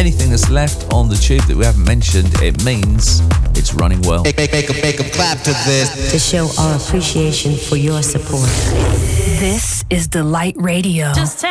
anything that's left on the tube that we haven't mentioned, it means it's running well. Make a clap to this. To show our appreciation for your support. This is Delight Radio. Just